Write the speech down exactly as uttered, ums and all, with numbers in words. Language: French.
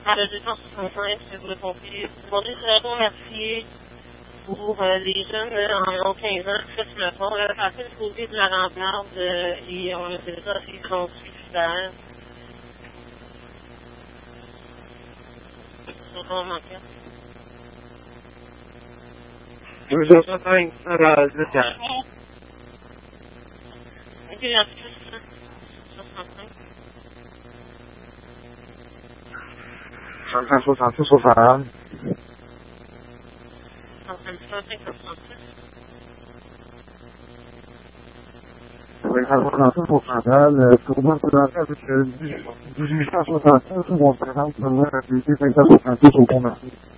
le deux cent soixante-cinq, si vous l'avez compris. Aujourd'hui, je voudrais remercier pour euh, les jeunes euh, environ quinze ans qui fait sur le fond. Là, ça fait du côté de la rambarde euh, et on a fait ça, ils sont suicidaires. C'est vraiment manquant. deux cent soixante-cinq, ça va, je le tiens. Ok, il y a plus de soixante-cinq. soixante-cinq, soixante-six, soixante. soixante-cinq, soixante-six. soixante-six, soixante, pour moi, c'est la avec dix-huit cent soixante-cinq, c'est mon présent, c'est la activité cinq cent soixante-six au pont Merci.